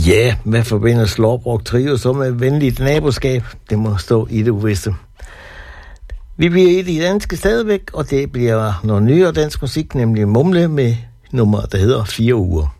Ja, hvad forbinder Slåbrok Trio så med venligt naboskab? Det må stå i det uviste. Vi bliver i de danske stadigvæk, og det bliver noget nyere dansk musik, nemlig Mumle med nummer, der hedder 4 uger.